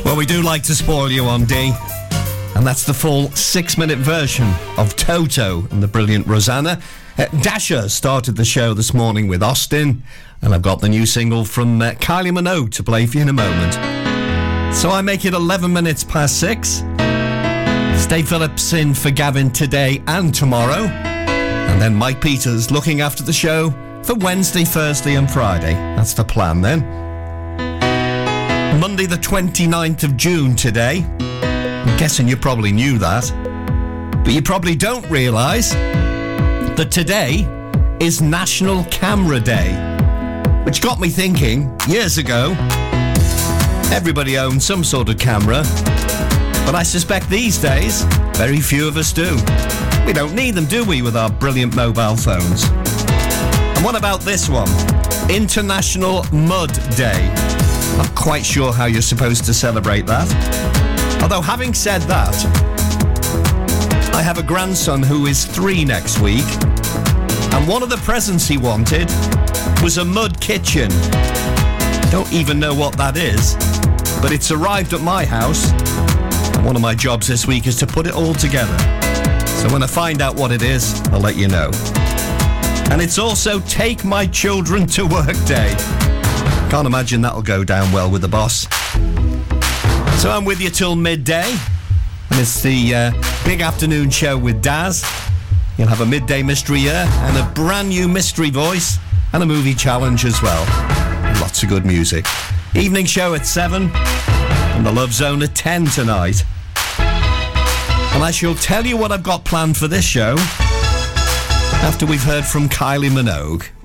Well, we do like to spoil you on D, and that's the full 6-minute version of Toto and the brilliant Rosanna. Dasher started the show this morning with Austin, and I've got the new single from Kylie Minogue to play for you in a moment. So I make it 11 minutes past 6. Stay Phillips in for Gavin today and tomorrow, and then Mike Peters looking after the show for Wednesday, Thursday and Friday. That's the plan then. Monday the 29th of June today. I'm guessing you probably knew that, but you probably don't realise that today is National Camera Day, which got me thinking, years ago, everybody owned some sort of camera, but I suspect these days, very few of us do. We don't need them, do we, with our brilliant mobile phones? And what about this one? International Mud Day. Not quite sure how you're supposed to celebrate that. Although, having said that, I have a grandson who is 3 next week, and one of the presents he wanted was a mud kitchen. Don't even know what that is, but it's arrived at my house, and one of my jobs this week is to put it all together. So when I find out what it is, I'll let you know. And it's also Take My Children to Work Day. Can't imagine that'll go down well with the boss. So I'm with you till midday, and it's the big afternoon show with Daz. You'll have a midday mystery here, and a brand new mystery voice, and a movie challenge as well. Lots of good music. Evening show at 7, and the Love Zone at 10 tonight. And I shall tell you what I've got planned for this show after we've heard from Kylie Minogue.